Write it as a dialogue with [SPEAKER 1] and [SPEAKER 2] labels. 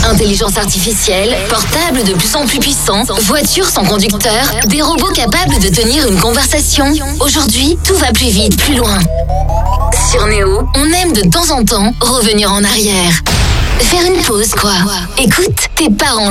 [SPEAKER 1] Intelligence artificielle, portables de plus en plus puissants, voitures sans conducteur, des robots capables de tenir une conversation. Aujourd'hui, tout va plus vite, plus loin. Sur Néo, on aime de temps en temps revenir en arrière. Faire une pause, quoi. Écoute, tes parents